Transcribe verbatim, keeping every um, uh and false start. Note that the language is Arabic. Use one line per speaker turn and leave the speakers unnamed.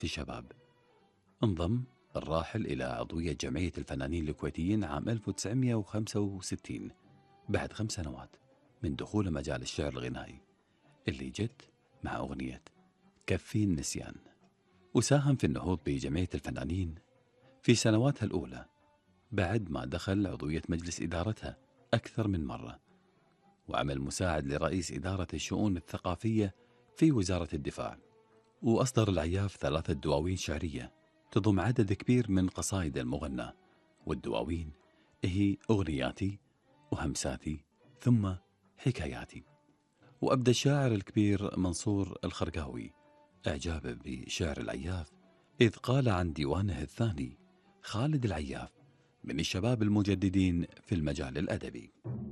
في الشباب. انضم الراحل إلى عضوية جمعية الفنانين الكويتيين عام ألف وتسعمئة وخمسة وستين بعد خمس سنوات من دخول مجال الشعر الغنائي، اللي جت مع أغنية كفي النسيان. وساهم في النهوض بجمعية الفنانين في سنواتها الأولى بعد ما دخل عضوية مجلس إدارتها أكثر من مرة، وعمل مساعد لرئيس إدارة الشؤون الثقافية في وزارة الدفاع. وأصدر العياف ثلاثة دواوين شعرية تضم عدد كبير من قصائد المغنى، والدواوين هي أغنياتي وهمساتي ثم حكاياتي. وأبدى الشاعر الكبير منصور الخرقاوي إعجابه بشعر العياف، إذ قال عن ديوانه الثاني خالد العياف من الشباب المجددين في المجال الأدبي.